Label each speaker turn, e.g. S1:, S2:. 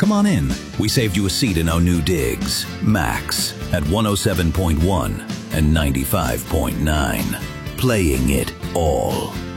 S1: Come on in. We saved you a seat in our new digs. Max at 107.1 and 95.9. Playing it all.